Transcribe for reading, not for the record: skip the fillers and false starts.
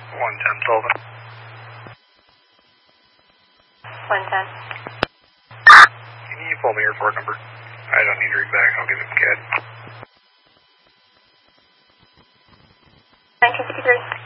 110 Sullivan. 110. Can you pull me your report number? I don't need to read back. I'll give it to CAD. 1953.